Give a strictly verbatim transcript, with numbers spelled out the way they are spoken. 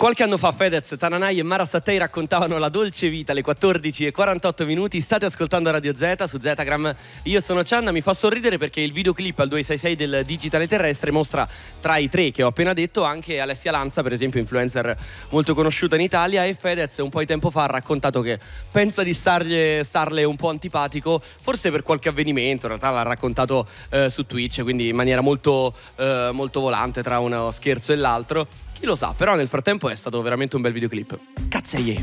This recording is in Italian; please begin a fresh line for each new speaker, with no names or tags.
Qualche anno fa Fedez, Tananai e Mara Sattei raccontavano la dolce vita alle quattordici e quarantotto minuti. State ascoltando Radio Z su Zetagram. Io sono Cianna. Mi fa sorridere perché il videoclip al due sei sei del Digitale Terrestre mostra tra i tre che ho appena detto anche Alessia Lanza, per esempio, influencer molto conosciuta in Italia, e Fedez un po' di tempo fa ha raccontato che pensa di stargli, starle un po' antipatico, forse per qualche avvenimento. In realtà l'ha raccontato eh, su Twitch, quindi in maniera molto, eh, molto volante tra uno scherzo e l'altro. Chi lo sa, però nel frattempo è stato veramente un bel videoclip. Cazzaie!